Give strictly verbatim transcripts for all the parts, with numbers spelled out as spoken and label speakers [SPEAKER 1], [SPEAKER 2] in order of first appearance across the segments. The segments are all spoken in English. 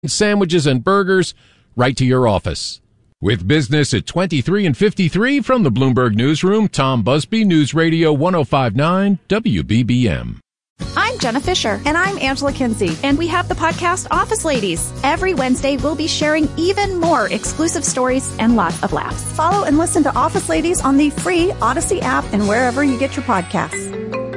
[SPEAKER 1] sandwiches and burgers right to your office. With business at twenty-three and fifty-three from the Bloomberg Newsroom, Tom Busby, News Radio ten fifty-nine W B B M.
[SPEAKER 2] I'm Jenna Fisher.
[SPEAKER 3] And I'm Angela Kinsey.
[SPEAKER 2] And we have the podcast Office Ladies. Every Wednesday, we'll be sharing even more exclusive stories and lots of laughs.
[SPEAKER 3] Follow and listen to Office Ladies on the free Odyssey app and wherever you get your podcasts.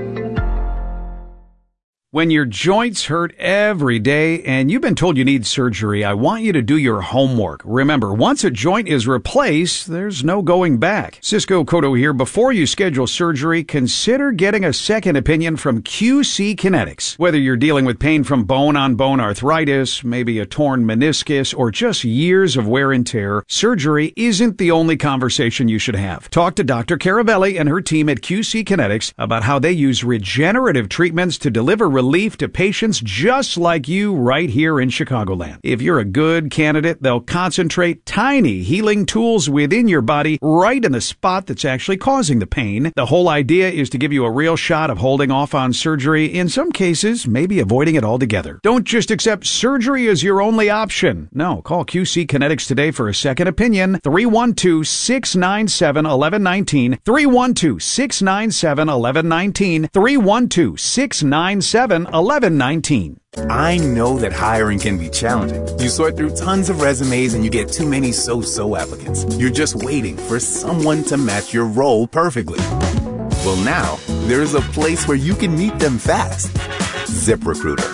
[SPEAKER 4] When your joints hurt every day and you've been told you need surgery, I want you to do your homework. Remember, once a joint is replaced, there's no going back. Cisco Cotto here. Before you schedule surgery, consider getting a second opinion from Q C Kinetics. Whether you're dealing with pain from bone-on-bone arthritis, maybe a torn meniscus, or just years of wear and tear, surgery isn't the only conversation you should have. Talk to Doctor Caravelli and her team at Q C Kinetics about how they use regenerative treatments to deliver relief relief to patients just like you right here in Chicagoland. If you're a good candidate, they'll concentrate tiny healing tools within your body right in the spot that's actually causing the pain. The whole idea is to give you a real shot of holding off on surgery, in some cases, maybe avoiding it altogether. Don't just accept surgery as your only option. No, call Q C Kinetics today for a second opinion. three one two, six nine seven, one one one nine. three one two, six nine seven, one one one nine. three one two, six nine seven, one one one nine.
[SPEAKER 5] I know that hiring can be challenging. You sort through tons of resumes and you get too many so-so applicants. You're just waiting for someone to match your role perfectly. Well, now, there's a place where you can meet them fast. ZipRecruiter.